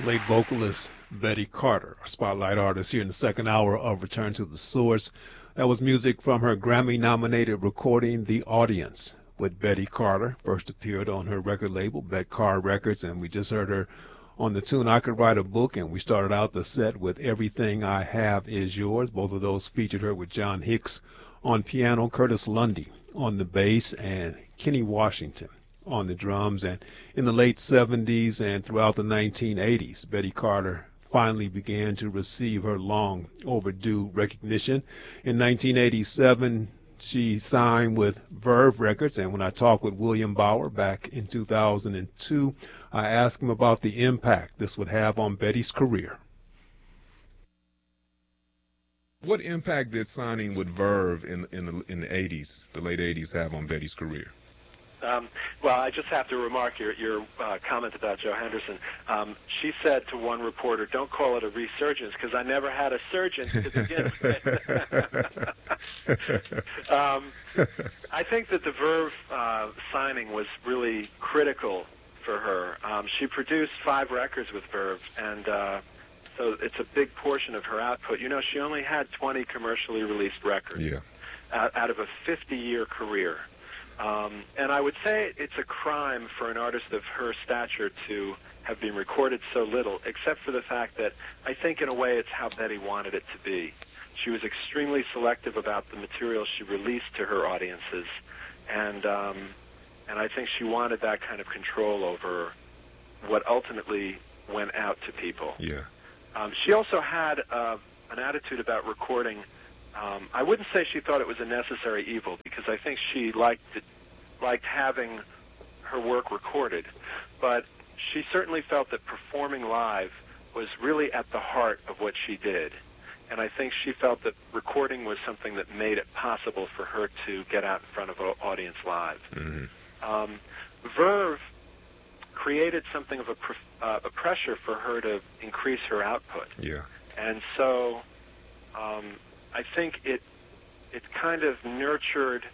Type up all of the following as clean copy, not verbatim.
late vocalist Betty Carter, our spotlight artist here in the second hour of Return to the Source. That was music from her Grammy-nominated recording, The Audience, with Betty Carter. First appeared on her record label, Betcar Records, and we just heard her on the tune I Could Write a Book, and we started out the set with Everything I Have Is Yours. Both of those featured her with John Hicks on piano, Curtis Lundy on the bass, and Kenny Washington on the drums. And in the late 70s and throughout the 1980s, Betty Carter finally began to receive her long overdue recognition. In 1987, she signed with Verve Records, and when I talked with William Bauer back in 2002, I asked him about the impact this would have on Betty's career. What impact did signing with Verve in the 80s, the late 80s, have on Betty's career? Well, I just have to remark your comment about Joe Henderson. She said to one reporter, "Don't call it a resurgence because I never had a surgeon to begin with." I think that the Verve signing was really critical for her. She produced 5 records with Verve, and so it's a big portion of her output. You know, she only had 20 commercially released records out of a 50-year career. And I would say it's a crime for an artist of her stature to have been recorded so little, except for the fact that I think in a way it's how Betty wanted it to be. She was extremely selective about the material she released to her audiences, and I think she wanted that kind of control over what ultimately went out to people. Yeah. She also had an attitude about recording. I wouldn't say she thought it was a necessary evil, because I think she liked having her work recorded, but she certainly felt that performing live was really at the heart of what she did, and I think she felt that recording was something that made it possible for her to get out in front of an audience live. Mm-hmm. Verve created something of a pressure for her to increase her output. Yeah. And so I think it kind of nurtured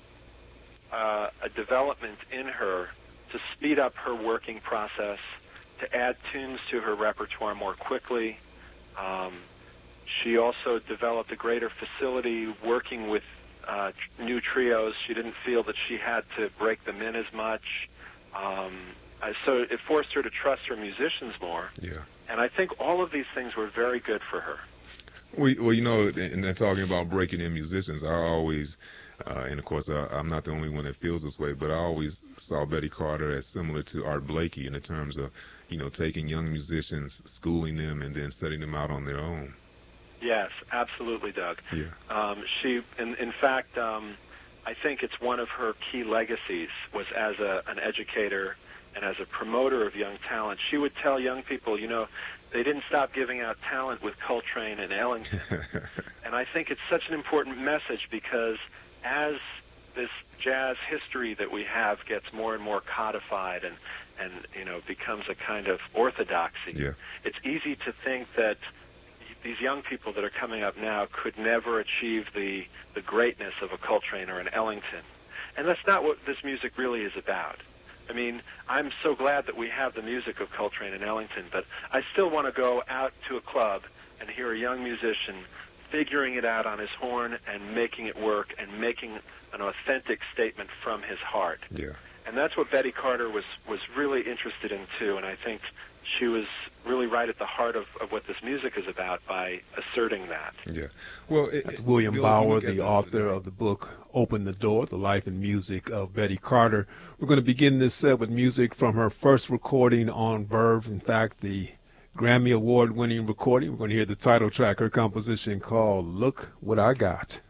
a development in her to speed up her working process, to add tunes to her repertoire more quickly. She also developed a greater facility working with new trios. She didn't feel that she had to break them in as much. So it forced her to trust her musicians more. Yeah. And I think all of these things were very good for her. Well, you know, and then talking about breaking in musicians, I always, and of course I'm not the only one that feels this way, but I always saw Betty Carter as similar to Art Blakey in the terms of, you know, taking young musicians, schooling them, and then setting them out on their own. Yes, absolutely, Doug. Yeah. She, in fact, I think it's one of her key legacies was as an educator and as a promoter of young talent. She would tell young people, you know, they didn't stop giving out talent with Coltrane and Ellington. And I think it's such an important message, because as this jazz history that we have gets more and more codified and you know, becomes a kind of orthodoxy, it's easy to think that these young people that are coming up now could never achieve the greatness of a Coltrane or an Ellington. And that's not what this music really is about. I mean, I'm so glad that we have the music of Coltrane and Ellington, but I still want to go out to a club and hear a young musician figuring it out on his horn and making it work and making an authentic statement from his heart. Yeah. And that's what Betty Carter was really interested in, too, and I think she was really right at the heart of what this music is about by asserting that. Yeah. Well, that's William Bauer, the author of the book Open the Door, The Life and Music of Betty Carter. We're going to begin this set with music from her first recording on Verve. In fact, the Grammy Award-winning recording. We're going to hear the title track, her composition called Look What I Got.